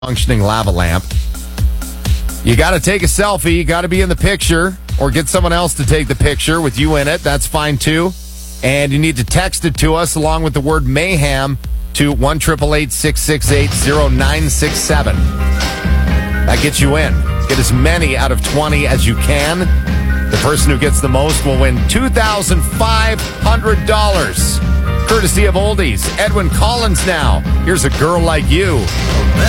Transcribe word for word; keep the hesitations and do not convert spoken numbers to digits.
functioning lava lamp. You got to take a selfie. You got to be in the picture or get someone else to take the picture with you in it. That's fine, too. And you need to text it to us along with the word mayhem to one eight eight eight, six six eight, zero nine six seven. That gets you in. Get as many out of twenty as you can. The person who gets the most will win two thousand five hundred dollars. Courtesy of Oldies. Edwin Collins now. Here's A Girl Like You.